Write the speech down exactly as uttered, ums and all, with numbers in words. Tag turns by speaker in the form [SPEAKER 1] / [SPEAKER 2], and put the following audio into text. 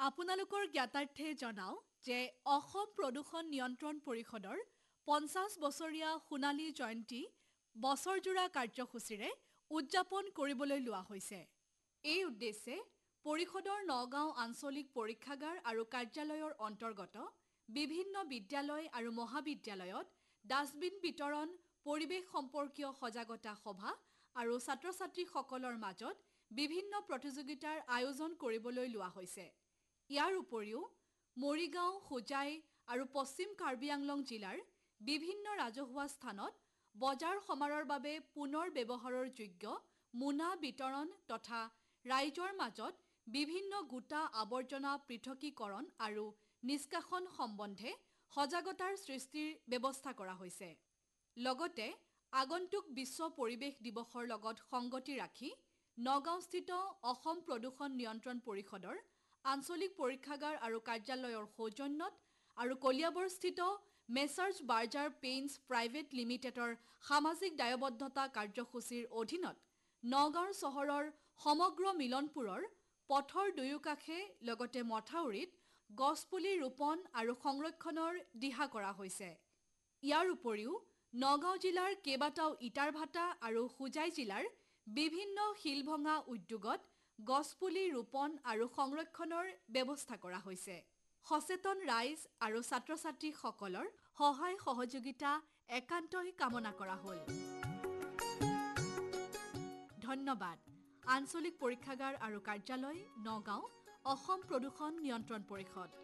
[SPEAKER 1] আপোনালোকৰ জ্ঞাতাৰ্থে জনাও যে অসম প্ৰদূষণ নিয়ন্ত্ৰণ পৰিষদৰ পঞ্চাছ বছৰীয়া সোণালী জয়ন্তী বছৰজোৰা কাৰ্যসূচীৰে উদযাপন কৰিবলৈ লোৱা হৈছে। এই উদ্দেশ্যে পৰিষদৰ নগাঁও আঞ্চলিক পৰীক্ষাগাৰ আৰু কাৰ্যালয়ৰ অন্তৰ্গত বিভিন্ন বিদ্যালয় আৰু মহাবিদ্যালয়ত ডাষ্টবিন বিতৰণ, পৰিৱেশ সম্পৰ্কীয় সজাগতা সভা আৰু ছাত্ৰ-ছাত্ৰীসকলৰ মাজত বিভিন্ন প্ৰতিযোগিতাৰ আয়োজন কৰিবলৈ লোৱা হৈছে। ইয়াৰ উপৰিও মৰিগাঁও, হোজাই আৰু পশ্চিম কাৰ্বি আংলং জিলাৰ বিভিন্ন ৰাজহুৱা স্থানত বজাৰ সমাৰৰ বাবে পুনৰ ব্যৱহাৰৰ যোগ্য মোনা বিতৰণ তথা ৰাইজৰ মাজত বিভিন্ন গোটা আৱৰ্জনা পৃথকীকৰণ আৰু নিষ্কাশন সম্বন্ধে সজাগতাৰ সৃষ্টিৰ ব্যৱস্থা কৰা হৈছে। লগতে আগন্তুক বিশ্ব পৰিৱেশ দিৱসৰ লগত সংগতি ৰাখি নগাঁওস্থিত অসম প্ৰদূষণ নিয়ন্ত্ৰণ পৰিষদৰ আঞ্চলিক পৰীক্ষাগাৰ আৰু কাৰ্যালয়ৰ সৌজন্যত আৰু কলিয়াবৰস্থিত মেছাৰ্ছ বাৰ্জাৰ পেইণ্টছ প্ৰাইভেট লিমিটেডৰ সামাজিক দায়বদ্ধতা কাৰ্যসূচীৰ অধীনত নগাঁও চহৰৰ সমগ্ৰ মিলনপুৰৰ পথৰ দুয়োকাষে লগতে মথাউৰিত গছপুলি ৰোপণ আৰু সংৰক্ষণৰ দিহা কৰা হৈছে। ইয়াৰ উপৰিও নগাঁও জিলাৰ কেইবাটাও ইটাৰ ভাটা আৰু হোজাই জিলাৰ বিভিন্ন শিলভঙা উদ্যোগত গছপুলি ৰোপণ আৰু সংৰক্ষণৰ ব্যৱস্থা কৰা হৈছে। সচেতন ৰাইজ আৰু ছাত্ৰ-ছাত্ৰীসকলৰ সহায় সহযোগিতা একান্তই কামনা কৰা হ'ল। ধন্যবাদ। আঞ্চলিক পৰীক্ষাগাৰ আৰু কাৰ্যালয়, নগাঁও, অসম প্ৰদূষণ নিয়ন্ত্ৰণ পৰিষদ।